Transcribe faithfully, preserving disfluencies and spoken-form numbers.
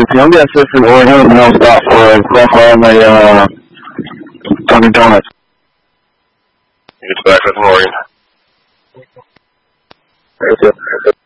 fifteen. I'll get a for Oregon and I'll stop for a qualify on the uh, Dunkin' Donuts. You get back from Oregon. That's it.